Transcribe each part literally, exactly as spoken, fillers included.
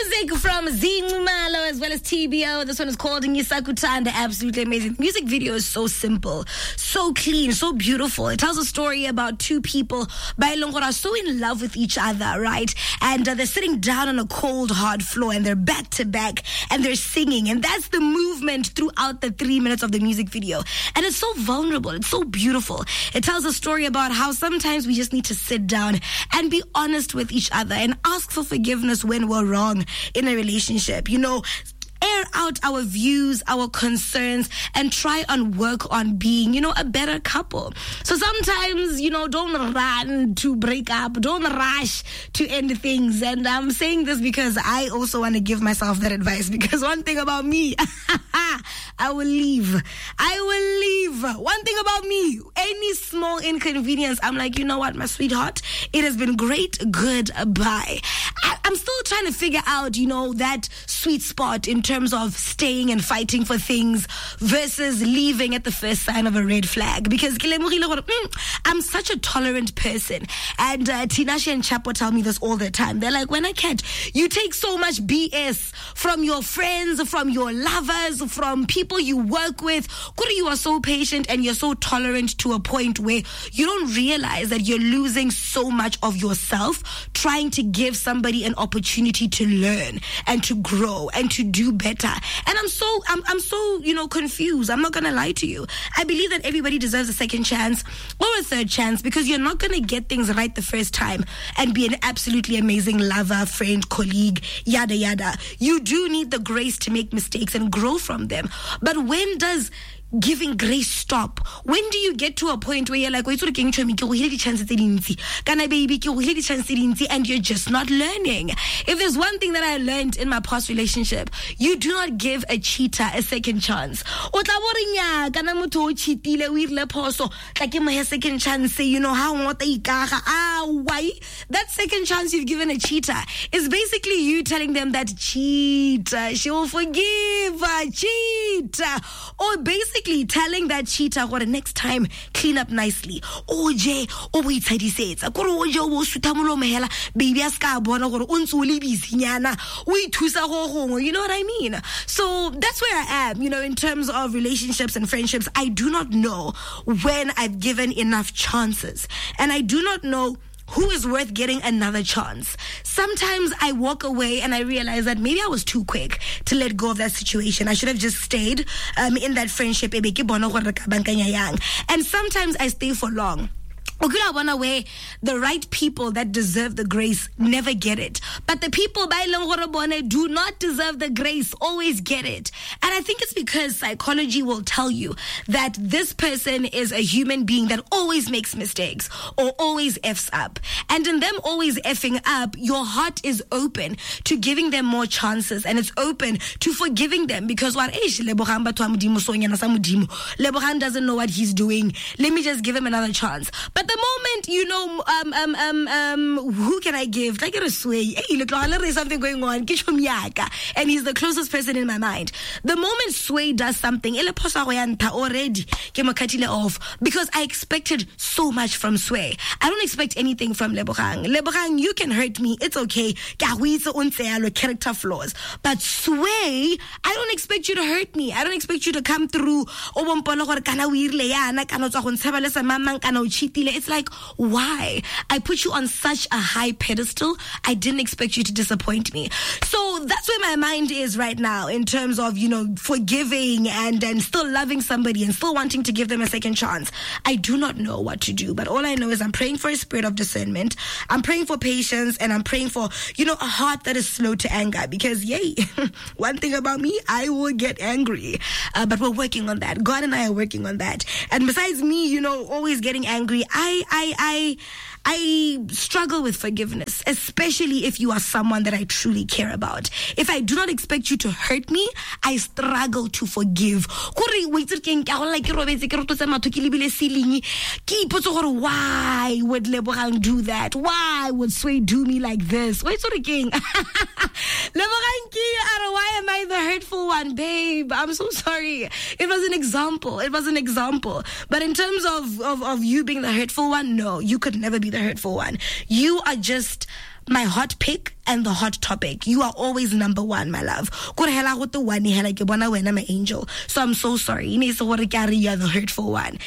Music from Zingumalo as well as T B O. This one is called Ngisakutanda. Absolutely amazing. The music video is so simple, so clean, so beautiful. It tells a story about two people by Longora so in love with each other, right? And uh, they're sitting down on a cold, hard floor and they're back to back and they're singing. And that's the movement throughout the three minutes of the music video. And it's so vulnerable. It's so beautiful. It tells a story about how sometimes we just need to sit down and be honest with each other and ask for forgiveness when we're wrong in a relationship. You know, air out our views, our concerns, and try and work on being, you know, a better couple. So sometimes, you know, don't run to break up, don't rush to end things. And I'm saying this because I also want to give myself that advice, because one thing about me, I will leave. I will leave. One thing about me, any small inconvenience, I'm like, you know what, my sweetheart, it has been great, goodbye. I, I'm still trying to figure out, you know, that sweet spot in terms of staying and fighting for things versus leaving at the first sign of a red flag. Because mm, I'm such a tolerant person. And uh, Tinashe and Chapo tell me this all the time. They're like, when I can't, you take so much B S from your friends, from your lovers, from people you work with. Kuri, you are so patient and you're so tolerant to a point where you don't realize that you're losing so much of yourself trying to give somebody an opportunity to learn and to grow and to do better. And I'm so I'm I'm so, you know, confused. I'm not gonna lie to you. I believe that everybody deserves a second chance or a third chance, because you're not gonna get things right the first time and be an absolutely amazing lover, friend, colleague, yada yada. You do need the grace to make mistakes and grow from them. But when does giving grace stop? When do you get to a point where you're like, wait, and you're just not learning? If there's one thing that I learned in my past relationship, you do not give a cheater a second chance. Second chance, say, you know, how why? That second chance you've given a cheater is basically you telling them that cheater, she will forgive, cheater, or basically telling that cheater, what, next time clean up nicely. Oh je, oh wait, I said, "Akoro oje wo sutamolo mehela baby aska bona gore untse le busy nyana o ithusa go gongwe." You know what I mean? So that's where I am, you know, in terms of relationships and friendships. I do not know when I've given enough chances, and I do not know who is worth getting another chance. Sometimes I walk away and I realize that maybe I was too quick to let go of that situation. I should have just stayed um, in that friendship. And sometimes I stay for long. Where the right people that deserve the grace never get it, but the people by Longorobone do not deserve the grace always get it. And I think it's because psychology will tell you that this person is a human being that always makes mistakes or always F's up, and in them always effing up, your heart is open to giving them more chances, and it's open to forgiving them, because what Lebogan doesn't know what he's doing, let me just give him another chance. But the moment, you know, um, um, um, um, who can I give? Like a sway. Hey, look, there's something going on. And he's the closest person in my mind. The moment Sway does something, already off, because I expected so much from Sway. I don't expect anything from Lebogang. Lebogang, you can hurt me. It's okay. Character flaws. But Sway, I don't expect you to hurt me. I don't expect you to come through. It's like, why? I put you on such a high pedestal. I didn't expect you to disappoint me. So that's where my mind is right now in terms of, you know, forgiving and, and still loving somebody and still wanting to give them a second chance. I do not know what to do, but all I know is I'm praying for a spirit of discernment. I'm praying for patience, and I'm praying for, you know, a heart that is slow to anger, because yay, one thing about me, I will get angry. Uh, but we're working on that. God and I are working on that. And besides me, you know, always getting angry, I I, I, I, I struggle with forgiveness, especially if you are someone that I truly care about. If I do not expect you to hurt me, I struggle to forgive. Why would Lebogang do that? Why would Sway do me like this? Why am I the hurtful one, babe? I'm so sorry. It was an example. It was an example. But in terms of, of, of you being the hurtful one, no, you could never be the hurtful one. You are just my hot pick and the hot topic. You are always number one, my love. My angel. So I'm so sorry. You are the hurtful one.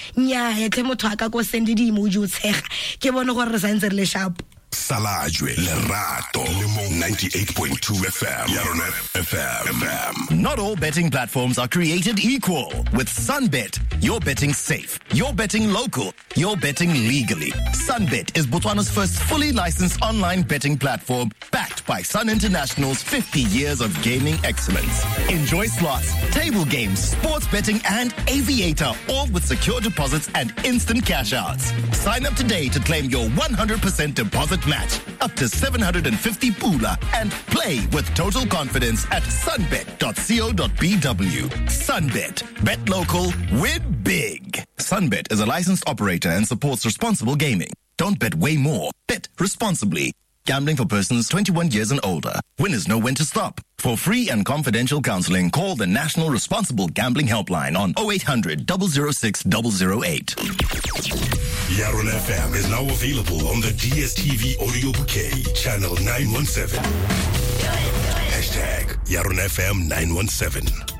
Salajwe Lerato ninety-eight point two F M. F M. Not all betting platforms are created equal. With Sunbet, you're betting safe, you're betting local, you're betting legally. Sunbet is Botswana's first fully licensed online betting platform, backed by Sun International's fifty years of gaming excellence. Enjoy slots, table games, sports betting, and aviator, all with secure deposits and instant cash outs. Sign up today to claim your one hundred percent deposit match up to seven hundred fifty pula and play with total confidence at sunbet dot co dot b w. Sunbet. Bet local, win big. Sunbet is a licensed operator and supports responsible gaming. Don't bet way more. Bet responsibly. Gambling for persons twenty-one years and older. Winners know when to stop. For free and confidential counseling, call the National Responsible Gambling Helpline on oh eight hundred, double oh six, double oh eight. Yaron F M is now available on the D S T V audio bouquet, channel nine one seven. Hashtag Yaron F M nine one seven.